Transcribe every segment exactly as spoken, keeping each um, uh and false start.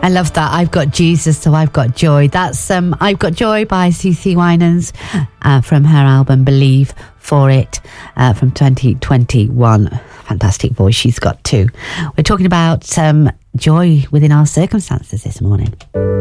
I love that. I've got Jesus, so I've got joy. That's um, I've Got Joy by CeCe Winans uh, from her album Believe For It uh, from twenty twenty-one. Fantastic voice she's got too. We're talking about um, joy within our circumstances this morning.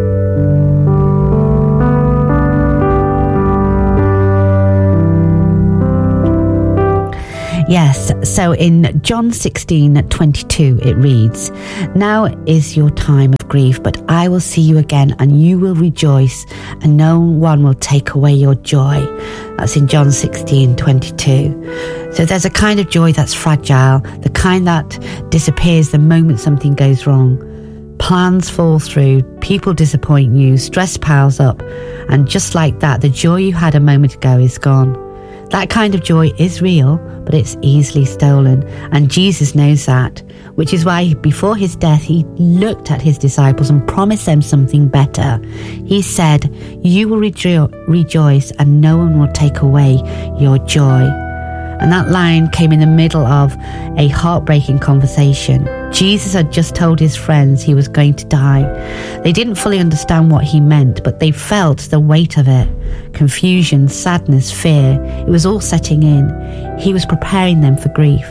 Yes, so in John sixteen twenty-two it reads, "Now is your time of grief, but I will see you again and you will rejoice and no one will take away your joy." That's in John sixteen twenty-two. So there's a kind of joy that's fragile, the kind that disappears the moment something goes wrong. Plans fall through, people disappoint you, stress piles up, and just like that, the joy you had a moment ago is gone. That kind of joy is real, but it's easily stolen. And Jesus knows that, which is why before his death, he looked at his disciples and promised them something better. He said, "You will rejo- rejoice and no one will take away your joy." And that line came in the middle of a heartbreaking conversation. Jesus had just told his friends he was going to die. They didn't fully understand what he meant, but they felt the weight of it. Confusion, sadness, fear, it was all setting in. He was preparing them for grief.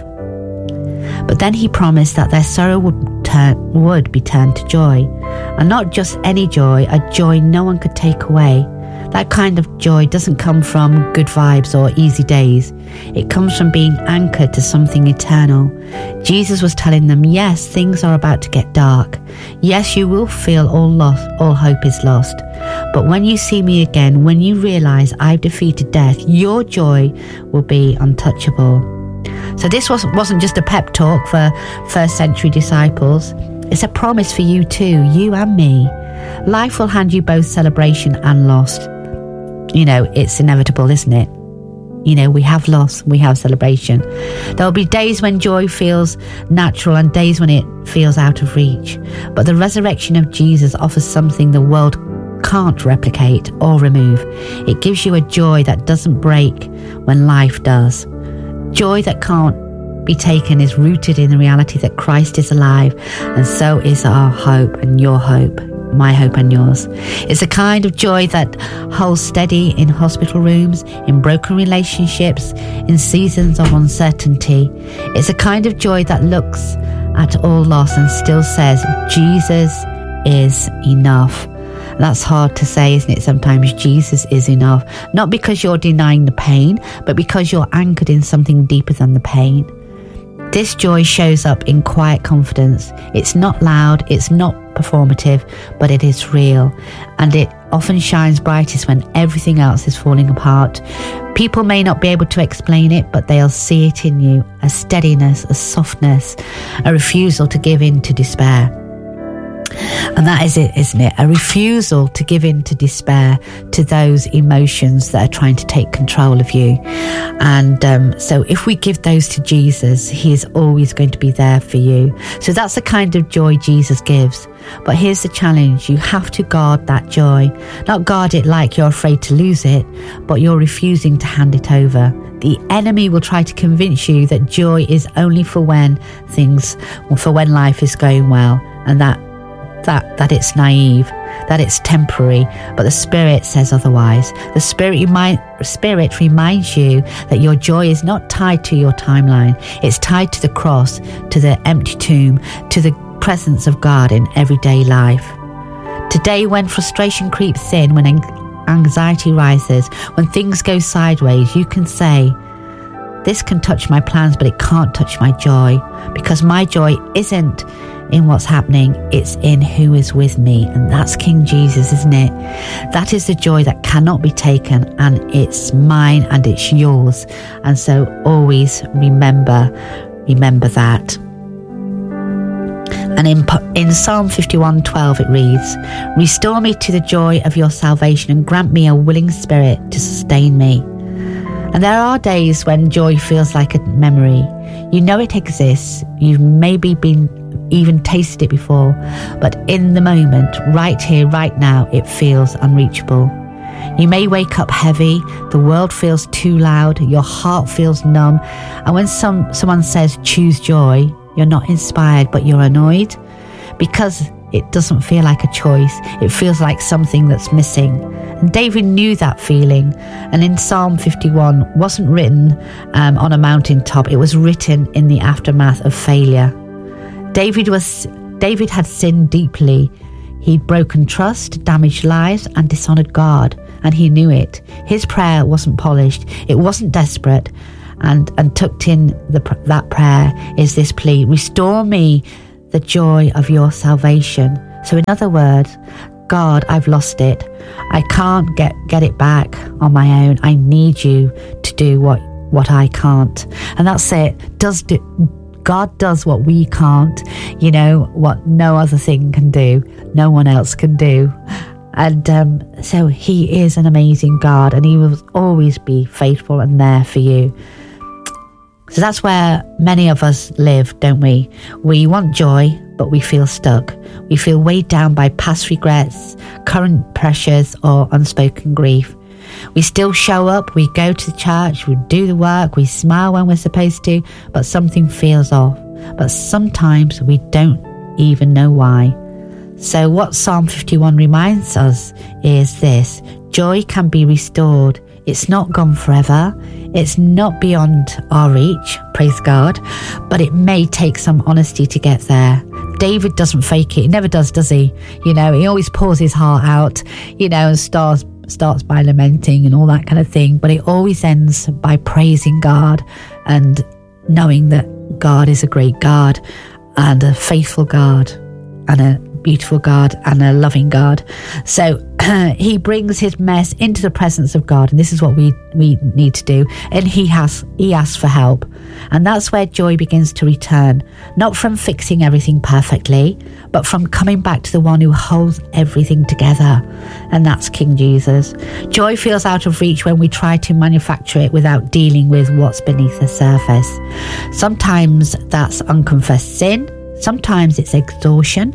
But then he promised that their sorrow would, turn, would be turned to joy. And not just any joy, a joy no one could take away. That kind of joy doesn't come from good vibes or easy days. It comes from being anchored to something eternal. Jesus was telling them, yes, things are about to get dark. Yes, you will feel all lost, all hope is lost. But when you see me again, when you realize I've defeated death, your joy will be untouchable. So this was, wasn't just a pep talk for first century disciples. It's a promise for you too, you and me. Life will hand you both celebration and loss. You know, it's inevitable, isn't it? You know, we have loss, we have celebration. There'll be days when joy feels natural and days when it feels out of reach. But the resurrection of Jesus offers something the world can't replicate or remove. It gives you a joy that doesn't break when life does. Joy that can't be taken is rooted in the reality that Christ is alive, and so is our hope and your hope. My hope and yours. It's a kind of joy that holds steady in hospital rooms, in broken relationships, in seasons of uncertainty. It's a kind of joy that looks at all loss and still says, Jesus is enough. That's hard to say, isn't it? Sometimes Jesus is enough. Not because you're denying the pain, but because you're anchored in something deeper than the pain. This joy shows up in quiet confidence. It's not loud, it's not performative, but it is real. And it often shines brightest when everything else is falling apart. People may not be able to explain it, but they'll see it in you. A steadiness, a softness, a refusal to give in to despair. And that is it, isn't it? A refusal to give in to despair, to those emotions that are trying to take control of you. And um, so if we give those to Jesus, he is always going to be there for you. So that's the kind of joy Jesus gives. But here's the challenge. You have to guard that joy. Not guard it like you're afraid to lose it, but you're refusing to hand it over. The enemy will try to convince you that joy is only for when things, for when life is going well, and that that that it's naive, that it's temporary. But the Spirit says otherwise. The Spirit, you might, Spirit reminds you that your joy is not tied to your timeline. It's tied to the cross, to the empty tomb, to the presence of God in everyday life. Today, when frustration creeps in, when anxiety rises, when things go sideways, you can say, this can touch my plans, but it can't touch my joy, because my joy isn't in what's happening, it's in who is with me. And that's King Jesus, isn't it? That is the joy that cannot be taken, and it's mine and it's yours. And so always remember, remember that. And in, in Psalm fifty-one twelve it reads, restore me to the joy of your salvation and grant me a willing spirit to sustain me. And there are days when joy feels like a memory. You know it exists. You've maybe been even tasted it before, but in the moment, right here, right now, it feels unreachable. You may wake up heavy, the world feels too loud, your heart feels numb, and when some someone says choose joy, you're not inspired, but you're annoyed, because it doesn't feel like a choice. It feels like something that's missing. And David knew that feeling. And in Psalm fifty-one, wasn't written um, on a mountaintop. It was written in the aftermath of failure. David was David had sinned deeply. He'd broken trust, damaged lives, and dishonored God, and he knew it. His prayer wasn't polished. It wasn't desperate. And, and tucked in the, that prayer is this plea: restore me the joy of your salvation. So in other words, God, I've lost it. I can't get, get it back on my own. I need you to do what, what I can't. And that's it. Does do, God does what we can't, you know, what no other thing can do, no one else can do. And um, so he is an amazing God, and he will always be faithful and there for you. So that's where many of us live, don't we? We want joy, but we feel stuck. We feel weighed down by past regrets, current pressures, or unspoken grief. We still show up, we go to the church, we do the work, we smile when we're supposed to, but something feels off. But sometimes we don't even know why. So what Psalm fifty-one reminds us is this: joy can be restored. It's not gone forever. It's not beyond our reach, praise God, but it may take some honesty to get there. David doesn't fake it. He never does, does he? You know, he always pours his heart out, you know, and starts starts by lamenting and all that kind of thing, but it always ends by praising God and knowing that God is a great God and a faithful God and a beautiful God and a loving God. So he brings his mess into the presence of God, and this is what we we need to do. And he has he asks for help, and that's where joy begins to return, not from fixing everything perfectly, but from coming back to the one who holds everything together, and that's King Jesus. Joy feels out of reach when we try to manufacture it without dealing with what's beneath the surface. Sometimes that's unconfessed sin, sometimes it's exhaustion,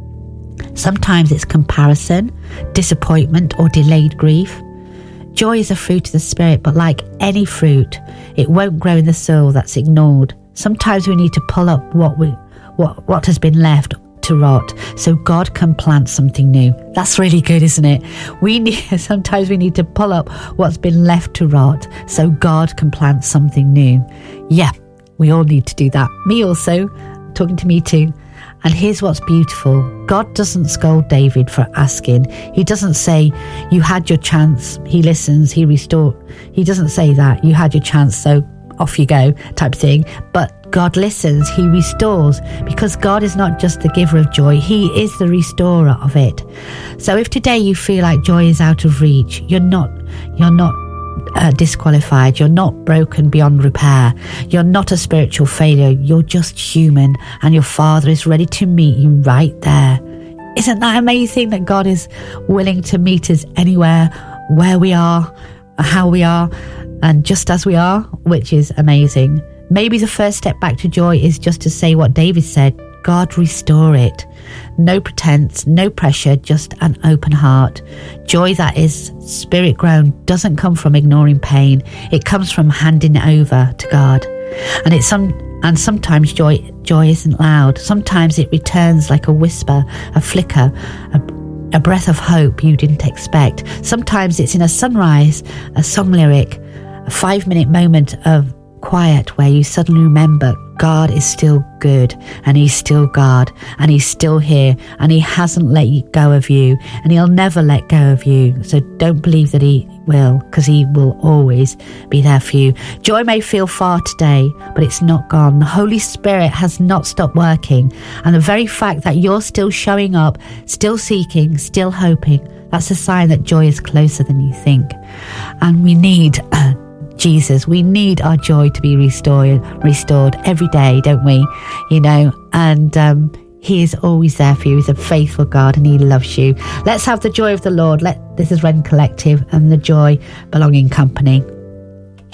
sometimes it's comparison, disappointment, or delayed grief. Joy is a fruit of the Spirit, but like any fruit, it won't grow in the soil that's ignored. Sometimes we need to pull up what we, what, what has been left to rot, so God can plant something new. That's really good, isn't it? We need, sometimes we need to pull up what's been left to rot, so God can plant something new. Yeah, we all need to do that. Me also, talking to me too. And here's what's beautiful. God doesn't scold David for asking. He doesn't say, you had your chance. He listens, he restores. He doesn't say that. You had your chance, so off you go type thing. But God listens, he restores, because God is not just the giver of joy. He is the restorer of it. So if today you feel like joy is out of reach, you're not, you're not Uh, disqualified. You're not broken beyond repair. You're not a spiritual failure. You're just human, and your Father is ready to meet you right there. Isn't that amazing that God is willing to meet us anywhere, where we are, how we are, and just as we are, which is amazing. Maybe the first step back to joy is just to say what David said: God, restore it. No pretense, no pressure, just an open heart. Joy that is spirit grown doesn't come from ignoring pain. It comes from handing it over to God. And it's some and sometimes joy joy isn't loud. Sometimes it returns like a whisper, a flicker, a, a breath of hope you didn't expect. Sometimes it's in a sunrise, a song lyric, a five minute moment of quiet where you suddenly remember God is still good, and he's still God, and he's still here, and he hasn't let you go of you, and he'll never let go of you. So don't believe that he will, because he will always be there for you. Joy may feel far today, but it's not gone. The Holy Spirit has not stopped working, and the very fact that you're still showing up, still seeking, still hoping, that's a sign that joy is closer than you think. And we need Jesus. We need our joy to be restored, restored every day, don't we? You know, and um, he is always there for you. He's a faithful God, and he loves you. Let's have the joy of the Lord. Let this is Ren Collective and the Joy Belonging Company.